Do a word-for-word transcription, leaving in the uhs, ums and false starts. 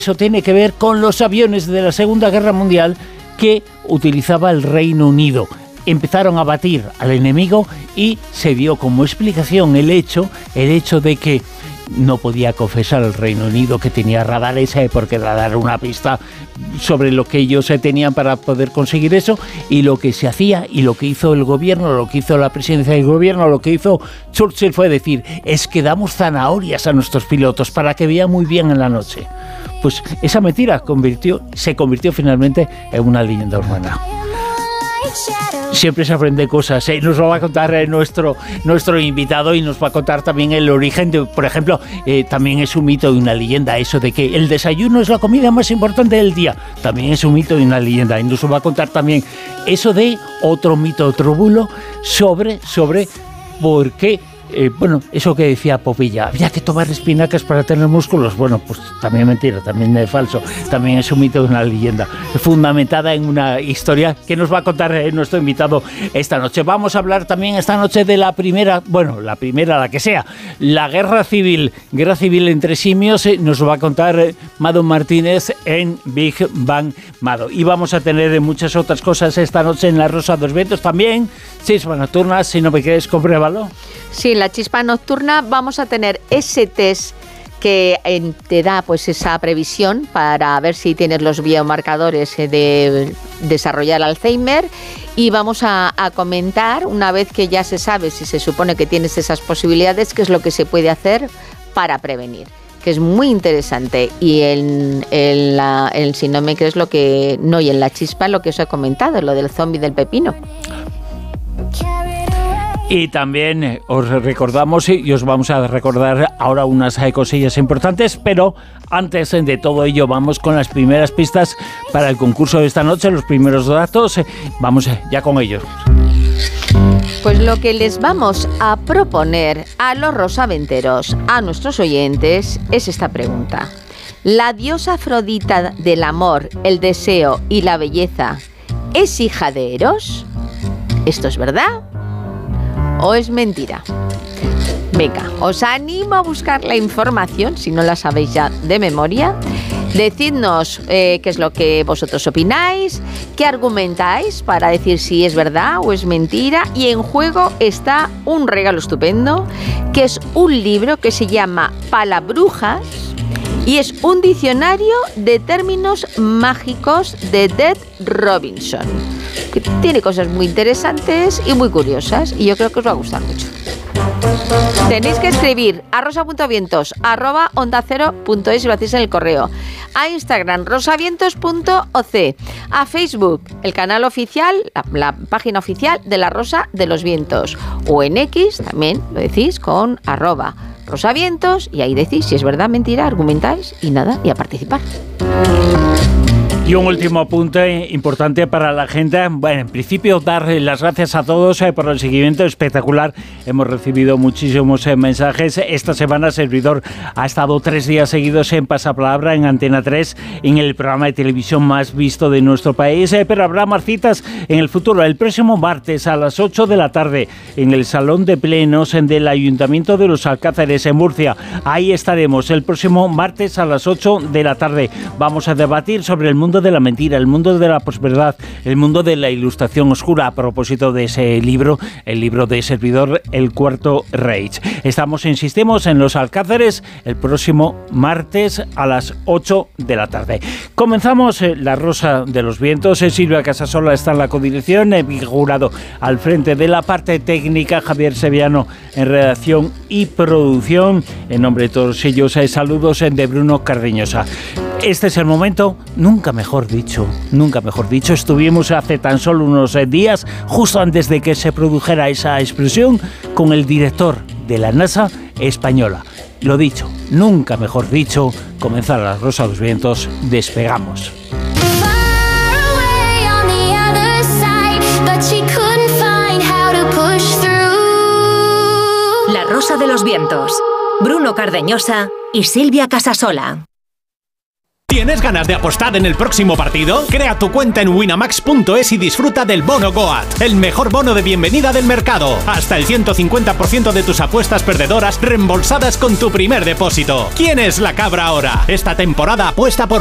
Eso tiene que ver con los aviones de la Segunda Guerra Mundial que utilizaba el Reino Unido. Empezaron a batir al enemigo y se dio como explicación el hecho, el hecho de que no podía confesar al Reino Unido que tenía radares, eh, porque dar una pista sobre lo que ellos eh, tenían para poder conseguir eso, y lo que se hacía y lo que hizo el gobierno, lo que hizo la presidencia del gobierno, lo que hizo Churchill fue decir, es que damos zanahorias a nuestros pilotos para que vean muy bien en la noche. Pues esa mentira convirtió, se convirtió finalmente en una leyenda urbana. Siempre se aprende cosas, ¿eh? Nos lo va a contar eh, nuestro, nuestro invitado y nos va a contar también el origen de, por ejemplo, eh, también es un mito y una leyenda eso de que el desayuno es la comida más importante del día, también es un mito y una leyenda, y nos lo va a contar también eso de otro mito, otro bulo sobre, sobre por qué. Eh, bueno, eso que decía Popilla, había que tomar espinacas para tener músculos. Bueno, pues también mentira, también es falso, también es un mito, una leyenda fundamentada en una historia que nos va a contar eh, nuestro invitado esta noche. Vamos a hablar también esta noche de la primera, bueno, la primera, la que sea, la guerra civil, guerra civil entre simios, eh, nos va a contar eh, Mado Martínez en Big Bang Mado. Y vamos a tener eh, muchas otras cosas esta noche en La Rosa de los Vientos también, chispa nocturna, si no me crees, compruébalo. Sí, en la chispa nocturna vamos a tener ese test que eh, te da pues esa previsión para ver si tienes los biomarcadores eh, de desarrollar Alzheimer, y vamos a, a comentar, una vez que ya se sabe si se supone que tienes esas posibilidades, qué es lo que se puede hacer para prevenir, que es muy interesante. Y en, en, la, en si no me crees lo que no, y en la chispa lo que os he comentado, lo del zombi del pepino. Y también eh, os recordamos y os vamos a recordar ahora unas eh, cosillas importantes, pero antes eh, de todo ello vamos con las primeras pistas para el concurso de esta noche, los primeros datos, eh, vamos eh, ya con ellos. Pues lo que les vamos a proponer a los rosaventeros, a nuestros oyentes, es esta pregunta. ¿La diosa Afrodita del amor, el deseo y la belleza es hija de Eros? ¿Esto es verdad o es mentira? Venga, os animo a buscar la información, si no la sabéis ya de memoria. Decidnos eh, qué es lo que vosotros opináis, qué argumentáis para decir si es verdad o es mentira. Y en juego está un regalo estupendo, que es un libro que se llama Palabrujas, y es un diccionario de términos mágicos de Dead Robinson, que tiene cosas muy interesantes y muy curiosas, y yo creo que os va a gustar mucho. Tenéis que escribir a rosa.vientos arroba onda cero punto es si lo hacéis en el correo, a Instagram rosavientos punto oc, a Facebook el canal oficial, la, la página oficial de La Rosa de los Vientos, o en X también lo decís con arroba rosavientos, y ahí decís si es verdad, mentira, argumentáis y nada, y a participar. Y un último apunte importante para la gente. Bueno, en principio dar las gracias a todos eh, por el seguimiento espectacular. Hemos recibido muchísimos eh, mensajes. Esta semana el servidor ha estado tres días seguidos en Pasapalabra, en Antena tres, en el programa de televisión más visto de nuestro país. Eh, pero habrá más citas en el futuro. El próximo martes a las ocho de la tarde en el Salón de Plenos del Ayuntamiento de los Alcázares, en Murcia. Ahí estaremos el próximo martes a las ocho de la tarde. Vamos a debatir sobre el mundo de la mentira, el mundo de la posverdad, el mundo de la ilustración oscura, a propósito de ese libro, el libro de servidor, El Cuarto Reich. Estamos, insistimos, en Los Alcázares el próximo martes a las ocho de la tarde. Comenzamos eh, La Rosa de los Vientos. Eh, Silvia Casasola está en la codirección, eh, Jurado al frente de la parte técnica, Javier Sevillano en redacción y producción. En nombre de todos ellos, eh, saludos eh, de Bruno Cardeñosa. Este es el momento, nunca mejor dicho, nunca mejor dicho. Estuvimos hace tan solo unos días, justo antes de que se produjera esa explosión, con el director de la NASA española. Lo dicho, nunca mejor dicho, comenzar La Rosa de los Vientos, despegamos. La Rosa de los Vientos, Bruno Cardeñosa y Silvia Casasola. ¿Tienes ganas de apostar en el próximo partido? Crea tu cuenta en winamax punto es y disfruta del bono Goat, el mejor bono de bienvenida del mercado. Hasta el ciento cincuenta por ciento de tus apuestas perdedoras reembolsadas con tu primer depósito. ¿Quién es la cabra ahora? Esta temporada apuesta por